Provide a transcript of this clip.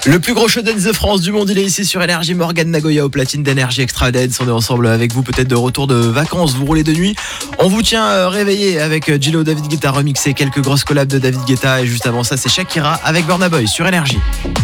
Le plus gros show dance de France du monde, il est ici sur Énergie. Morgan Nagoya au platine d'Énergie Extra Dance. On est ensemble avec vous, peut-être de retour de vacances, vous roulez de nuit. On vous tient réveillé avec Gillo, David Guetta remixé, quelques grosses collabs de David Guetta. Et juste avant ça, c'est Shakira avec Burna Boy sur Énergie.